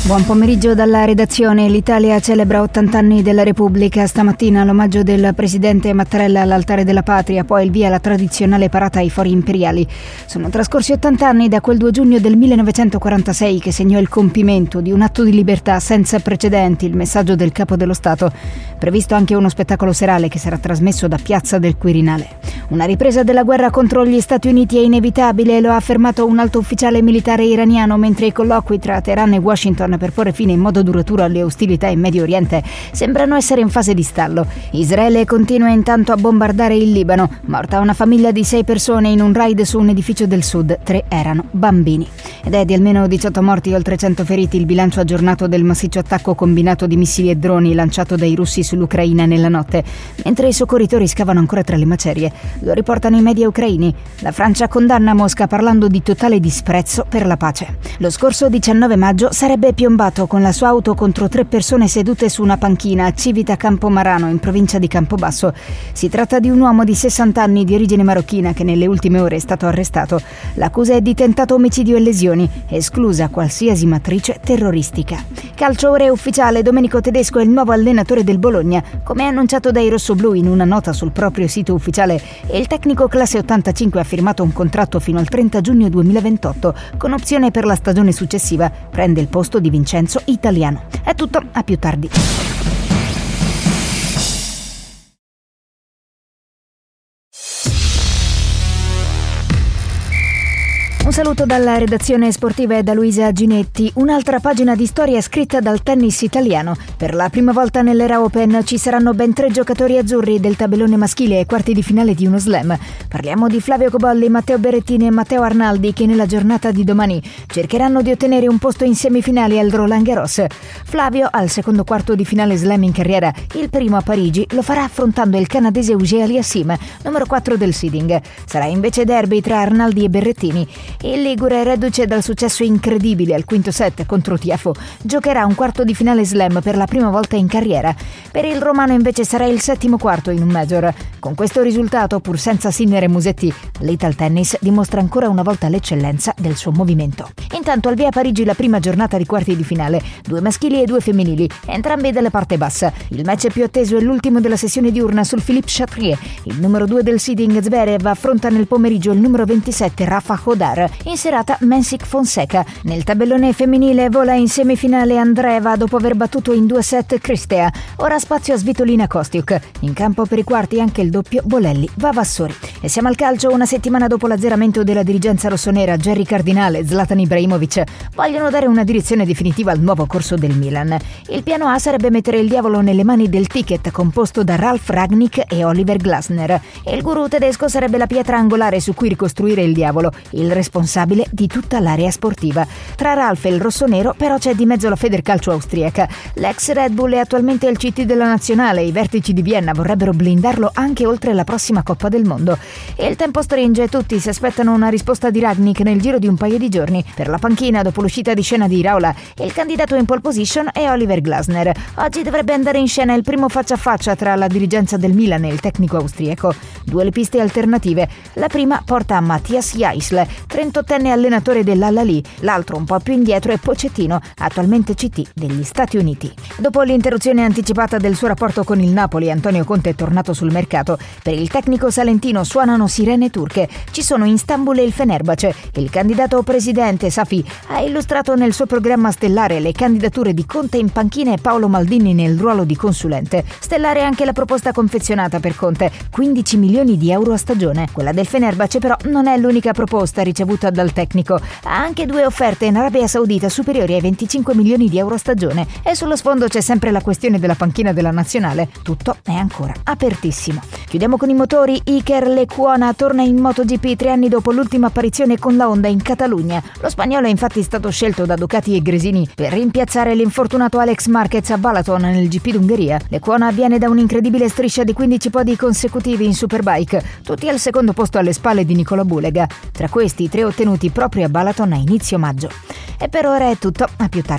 Buon pomeriggio dalla redazione. L'Italia celebra 80 anni della Repubblica. Stamattina l'omaggio del presidente Mattarella all'altare della patria, poi il via alla tradizionale parata ai fori imperiali. Sono trascorsi 80 anni da quel 2 giugno del 1946 che segnò il compimento di un atto di libertà senza precedenti, il messaggio del Capo dello Stato. Previsto anche uno spettacolo serale che sarà trasmesso da Piazza del Quirinale. Una ripresa della guerra contro gli Stati Uniti è inevitabile, lo ha affermato un alto ufficiale militare iraniano mentre i colloqui tra Teheran e Washington per porre fine in modo duraturo alle ostilità in Medio Oriente sembrano essere in fase di stallo. Israele continua intanto a bombardare il Libano. Morta una famiglia di 6 persone in un raid su un edificio del sud. 3 erano bambini. Ed è di almeno 18 morti e oltre 100 feriti il bilancio aggiornato del massiccio attacco combinato di missili e droni lanciato dai russi sull'Ucraina nella notte, mentre i soccorritori scavano ancora tra le macerie. Lo riportano i media ucraini. La Francia condanna Mosca parlando di totale disprezzo per la pace. Lo scorso 19 maggio sarebbe piombato con la sua auto contro 3 persone sedute su una panchina a Civita Campomarano in provincia di Campobasso. Si tratta di un uomo di 60 anni di origine marocchina che nelle ultime ore è stato arrestato. L'accusa è di tentato omicidio e lesioni, esclusa qualsiasi matrice terroristica. Calcio ora è ufficiale, Domenico Tedesco è il nuovo allenatore del Bologna, come annunciato dai rossoblù in una nota sul proprio sito ufficiale. E il tecnico classe 85 ha firmato un contratto fino al 30 giugno 2028 con opzione per la stagione successiva. Prende il posto di Vincenzo Italiano. È tutto, a più tardi. Un saluto dalla redazione sportiva e da Luisa Ginetti. Un'altra pagina di storia scritta dal tennis italiano. Per la prima volta nell'era Open ci saranno ben 3 giocatori azzurri del tabellone maschile ai quarti di finale di uno slam. Parliamo di Flavio Cobolli, Matteo Berrettini e Matteo Arnaldi che nella giornata di domani cercheranno di ottenere un posto in semifinali al Roland Garros. Flavio al secondo quarto di finale slam in carriera, il primo a Parigi, lo farà affrontando il canadese Auger Aliassime, numero 4 del seeding. Sarà invece derby tra Arnaldi e Berrettini. Il ligure, reduce dal successo incredibile al quinto set contro Tiafoe, giocherà un quarto di finale slam per la prima volta in carriera. Per il romano invece sarà il 7° quarto in un major. Con questo risultato, pur senza Sinner e Musetti, l'Ital Tennis dimostra ancora una volta l'eccellenza del suo movimento. Intanto al via a Parigi la prima giornata di quarti di finale, 2 maschili e 2 femminili, entrambi dalla parte bassa. Il match più atteso è l'ultimo della sessione diurna sul Philippe Chatrier. Il numero 2 del seeding Zverev affronta nel pomeriggio il numero 27 Rafa Hodar. In serata Mensik Fonseca. Nel tabellone femminile vola in semifinale Andreeva dopo aver battuto in 2 set Cristea. Ora spazio a Svitolina Kostiuk. In campo per i quarti anche il doppio Bolelli-Vavassori. E siamo al calcio una settimana dopo l'azzeramento della dirigenza rossonera. Gerry Cardinale e Zlatan Ibrahimovic vogliono dare una direzione definitiva al nuovo corso del Milan. Il piano A sarebbe mettere il diavolo nelle mani del ticket composto da Ralf Rangnick e Oliver Glasner. Il guru tedesco sarebbe la pietra angolare su cui ricostruire il diavolo, il responsabile di tutta l'area sportiva. Tra Ralf e il rossonero però c'è di mezzo la Federcalcio austriaca. L'ex Red Bull è attualmente il CT della nazionale. I vertici di Vienna vorrebbero blindarlo anche oltre la prossima Coppa del Mondo. E il tempo stringe, tutti si aspettano una risposta di Rangnick nel giro di un paio di giorni. Per la panchina, dopo l'uscita di scena di Iraola, il candidato in pole position è Oliver Glasner. Oggi dovrebbe andare in scena il primo faccia a faccia tra la dirigenza del Milan e il tecnico austriaco. 2 le piste alternative. La prima porta a Matthias Jaisl, 38enne allenatore dell'Al-Ahly. L'altro, un po' più indietro, è Pochettino, attualmente CT degli Stati Uniti. Dopo l'interruzione anticipata del suo rapporto con il Napoli, Antonio Conte è tornato sul mercato. Per il tecnico salentino suonano sirene turche. Ci sono in Istanbul e il Fenerbahce. Il candidato presidente Safi ha illustrato nel suo programma stellare le candidature di Conte in panchina e Paolo Maldini nel ruolo di consulente. Stellare è anche la proposta confezionata per Conte, 15 milioni di euro a stagione. Quella del Fenerbahce però non è l'unica proposta ricevuta dal tecnico. Ha anche 2 offerte in Arabia Saudita superiori ai 25 milioni di euro a stagione. E sullo sfondo c'è sempre la questione della panchina della nazionale. Tutto è ancora apertissimo. Chiudiamo con i motori. Iker Lecuona torna in MotoGP 3 anni dopo l'ultima apparizione con la Honda in Catalogna. Lo spagnolo è infatti stato scelto da Ducati e Gresini per rimpiazzare l'infortunato Alex Marquez a Balaton nel GP d'Ungheria. Lecuona viene da un'incredibile striscia di 15 podi consecutivi in Superbike, tutti al secondo posto alle spalle di Nicola Bulega. Tra questi 3 ottenuti proprio a Balaton a inizio maggio. E per ora è tutto, a più tardi.